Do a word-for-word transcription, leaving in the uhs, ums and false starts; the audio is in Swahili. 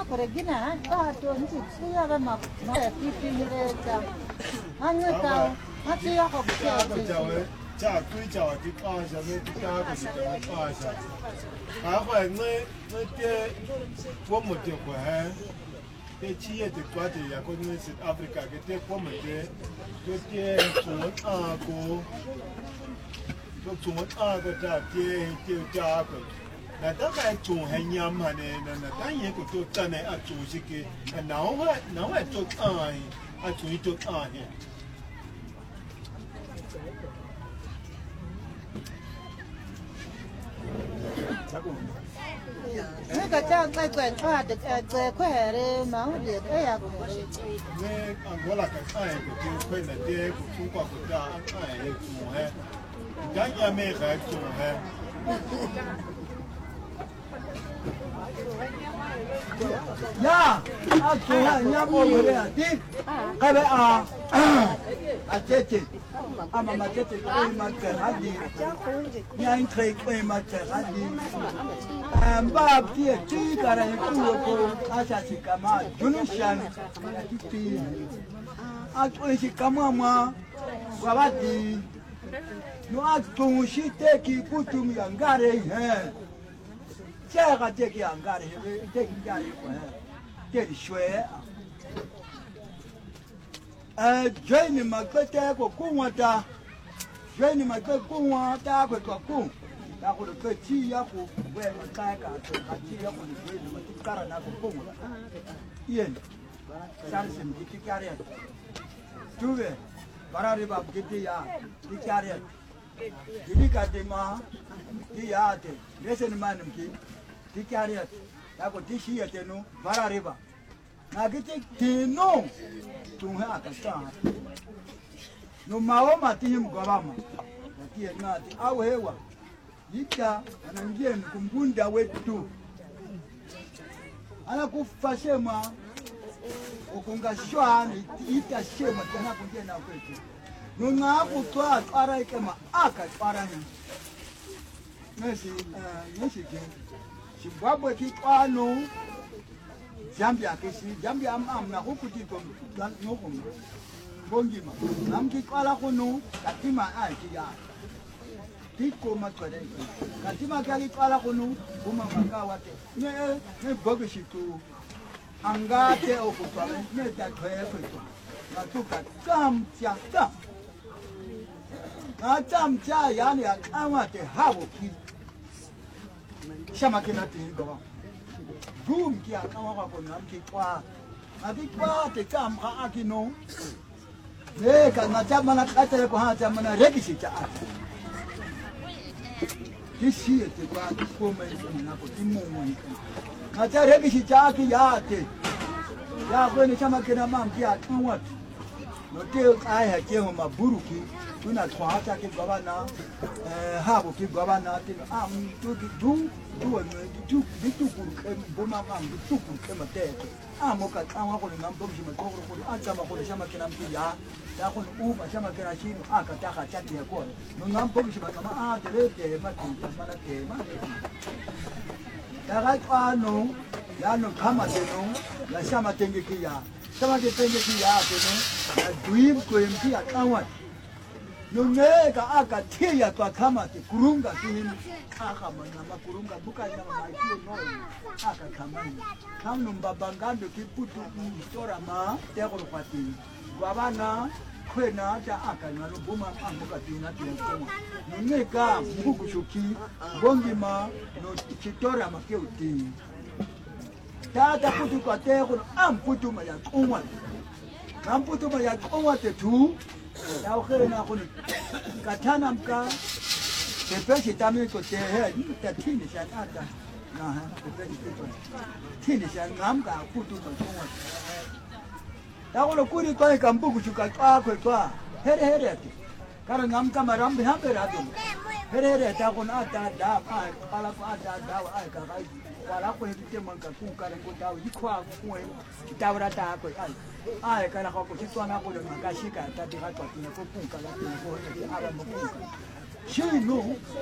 Regina, ah, don't see other map, not a fifteen years. I'm not out. I see a hop. cha quy trò thì ba giờ mới chúng ta có sự kiện ba giờ à phải nơi nơi cái quốc một điều khỏe cái chi thì quá thì là con người South Africa cái cái quốc một cái cái cái chuẩn à cô cái chuẩn à cái cha cái cái cha cái là tất cả chuẩn hay nhầm hay này là tất nhiên của tôi chân này à chuẩn gì cái nào vậy nào vậy tôi à à chuẩn tôi à này Mấy cái trang tay quen qua được khỏe rồi máu được ấy à. Nè, anh gọi là cái ai của tiêu khơi là tiêu của Trung Quốc của ta anh ai là chủ hè, cái nhà mẹ cái chủ hè. Ya, à chủ hè nhà mua rồi à, đi, cái bé à, à chết chết, à mà mà chết chết cái mà cái hạt đi, nhà anh thấy cái mà cái hạt đi. Ba pia chi cara ni kuo ko acha si kama junushan ti a ko si kama ma wabati no a tu shi te ki putum yangare he cha ga te ki yangare he te ki ya ko he te di shwe a jeni ma ko te ko kunwata jeni ma ko kunwata ko ko kun ya ko ko chi ya ko we ma ka ka to ka chi ya ko ni ma ti kara na ko ko yen san sim ti kare tuwe barare ba ti ya ti kare ti ka te ma ti ya te lesen manum ki ti kare ya ko ti shi ya te no barare ba na ki ti no tu ha ka ta no ma o ma ti him go ba ma ti na ti awewa Ika anaingia kumbunda wetu anakufa shema ukunga shwani ita shema tena kungia na kwetu nunga kutwa twara ikema aka twara ni nesi nesi ke Zimbabwe kikwano Zambia kesi Zambia am am na huku tiko noko bongima namki kwala kono katima ai ya Tiko matwade katima kali kwala kono buma makawa te ne ne bogishitu angate okupwa ne tatwe kwetu na tuka tamcha tam na tamcha yani akawa te hawo ki shama kina te go gum ki akawa kwa kona mki kwa akikwa te kamka akino ne kana chama na kata ko ha chama na rekishi cha Kisi ete kwa koma ina ko timumu na tare kishi chaki yate ya kwene chama kina mamki atwa no te ai ha ke maburuki tuna twata ke gavana eh habo ke gavana te am tu du du no tu tu kuruke boma mam tu kuruke matete amo ka tsawa ko na mbomshi matoro ko antsama ko chama kina mpi ya ya ko uba chama kina chino aka taka chati ya ko no mbomshi matama a telete mati mana te ma ya ga kwano ya no kama teno la chama tenge kia chama ke tenge kia teno ya duim ko mpi akawa Nunega aka tia kwa kama te kurunga kini aka mana kurunga buka na maikio no aka kamani kamu mbabangando kiputu mtora ma te ko pati gwabana kwena ta aka na lubuma ambuka tina tena nunega mbuku shuki bongima no kitora makeuti tata putu kwa te ko amputu ma ya kunwa amputu ma ya kunwa te tu ya ukhere na kuni katana mka tepeshi tami ko te he ta tini sha ata na ha tepeshi to tini sha ngamka kutu ko tongwa ya kono kuri ko ka mbugu chuka kwa kwa kwa here here ati kara ngamka marambe hambe rado here here ta kono ata da pa pala ko ata da ai ka kai wala ko hite manka ku kare ko dawo yikwa ku kitawra ta ko ai ai kana ko ko tswana ko le makashika ta diga kwa tina ko punka la ko ko ara mo shi no